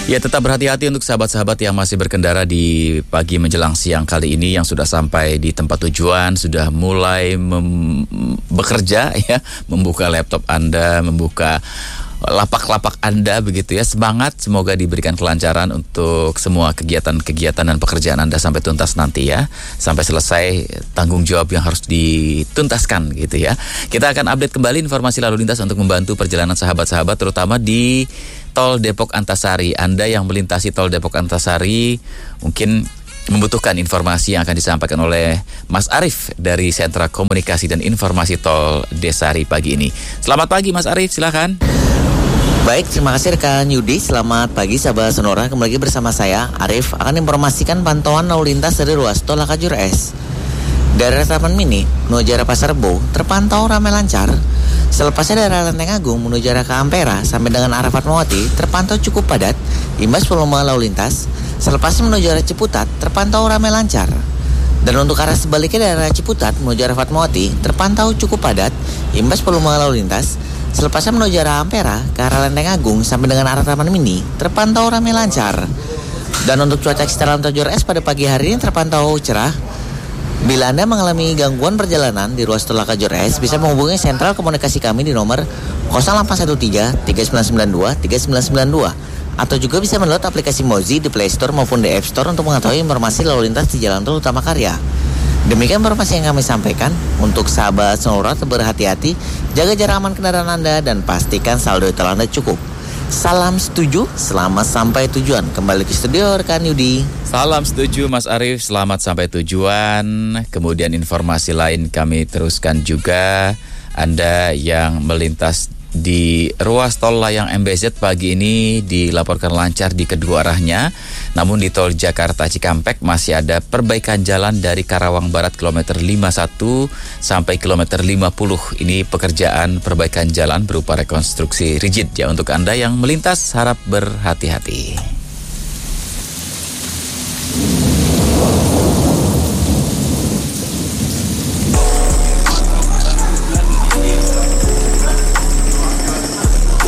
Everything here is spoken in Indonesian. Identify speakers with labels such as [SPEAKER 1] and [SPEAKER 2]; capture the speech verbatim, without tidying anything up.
[SPEAKER 1] Ya, tetap berhati-hati untuk sahabat-sahabat yang masih berkendara di pagi menjelang siang kali ini, yang sudah sampai di tempat tujuan, sudah mulai mem- bekerja ya, membuka laptop Anda, membuka lapak-lapak Anda begitu ya. Semangat, semoga diberikan kelancaran untuk semua kegiatan-kegiatan dan pekerjaan Anda sampai tuntas nanti ya. Sampai selesai tanggung jawab yang harus dituntaskan gitu ya. Kita akan update kembali informasi lalu lintas untuk membantu perjalanan sahabat-sahabat, terutama di Tol Depok Antasari. Anda yang melintasi Tol Depok Antasari mungkin membutuhkan informasi yang akan disampaikan oleh Mas Arief dari Sentra Komunikasi dan Informasi Tol Desari pagi ini. Selamat pagi Mas Arief, silakan.
[SPEAKER 2] Baik, terima kasih rekan Yudi. Selamat pagi sahabat Sonora. Kembali lagi bersama saya Arief akan informasikan pantauan lalu lintas dari ruas tol Lakajur S. Dari Taman Mini menuju arah Pasar Rebo terpantau ramai lancar. Selepasnya dari Lenteng Agung menuju arah ke Ampera sampai dengan arah Fatmawati terpantau cukup padat, imbas volume lalu lintas. Selepasnya menuju arah Ciputat terpantau ramai lancar. Dan untuk arah sebaliknya dari arah Ciputat menuju arah Fatmawati terpantau cukup padat, imbas volume lalu lintas. Selepasnya menuju arah Ampera ke arah Lenteng Agung sampai dengan arah Taman Mini terpantau ramai lancar. Dan untuk cuaca eksternal Lakajur S pada pagi hari ini terpantau cerah. Bila Anda mengalami gangguan perjalanan di ruas tol Lakajur S, bisa menghubungi sentral komunikasi kami di nomor nol delapan satu tiga tiga sembilan sembilan dua tiga sembilan sembilan dua, atau juga bisa mendownload aplikasi Mozi di Play Store maupun di App Store untuk mengetahui informasi lalu lintas di Jalan Tol Utama Karya. Demikian informasi yang kami sampaikan. Untuk sahabat Sonora, berhati-hati, jaga jarak aman kendaraan Anda, dan pastikan saldo total Anda cukup. Salam setuju, selamat sampai tujuan. Kembali ke studio rekan Yudi.
[SPEAKER 1] Salam setuju Mas Arief, selamat sampai tujuan. Kemudian informasi lain kami teruskan juga. Anda yang melintas di ruas tol Layang M B Z pagi ini dilaporkan lancar di kedua arahnya. Namun di tol Jakarta Cikampek masih ada perbaikan jalan dari Karawang Barat kilometer lima puluh satu sampai kilometer lima puluh. Ini pekerjaan perbaikan jalan berupa rekonstruksi rigid ya. Untuk Anda yang melintas harap berhati-hati.